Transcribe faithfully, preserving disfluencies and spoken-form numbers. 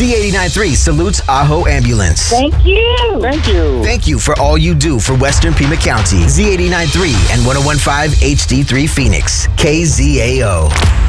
Z eighty-nine point three salutes Ajo Ambulance. Thank you. Thank you. Thank you for all you do for Western Pima County. Z eighty-nine point three and one oh one point five H D three Phoenix. K Z A O.